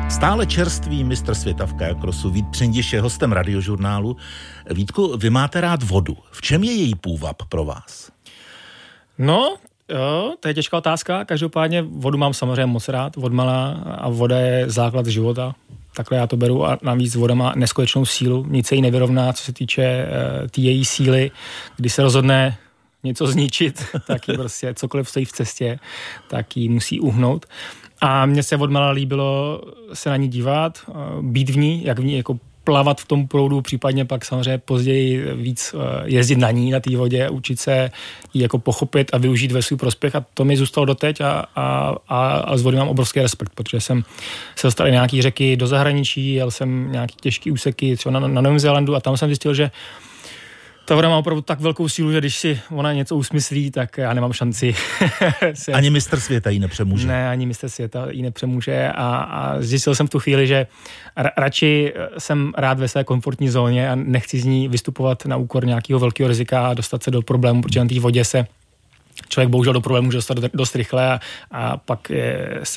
Stále čerstvý mistr světa v kajakrosu Vít Přindiš je hostem Radiožurnálu. Vítku, vy máte rád vodu. V čem je její půvab pro vás? No, jo, to je těžká otázka. Každopádně vodu mám samozřejmě moc rád, odmala, a voda je základ života. Takhle já to beru a navíc voda má neskutečnou sílu. Nic se jí nevyrovná, co se týče její síly. Když se rozhodne něco zničit, tak ji prostě cokoliv stojí v cestě, tak ji musí uhnout. A mně se odmala líbilo se na ní dívat, být v ní, jak v ní jako plavat v tom proudu, případně pak samozřejmě později víc jezdit na ní, na té vodě, učit se ji jako pochopit a využít ve svůj prospěch, a to mi zůstalo doteď a z vody mám obrovský respekt, protože jsem se dostal i nějaký řeky do zahraničí, jel jsem nějaký těžký úseky třeba na Novém Zélandu a tam jsem zjistil, že ta voda má opravdu tak velkou sílu, že když si ona něco usmyslí, tak já nemám šanci. Ani mistr světa ji nepřemůže. Ne, ani mistr světa ji nepřemůže a zjistil jsem v tu chvíli, že radši jsem rád ve své komfortní zóně a nechci z ní vystupovat na úkor nějakého velkého rizika a dostat se do problému, protože na té vodě se člověk bohužel do problému může dostat dost rychle a pak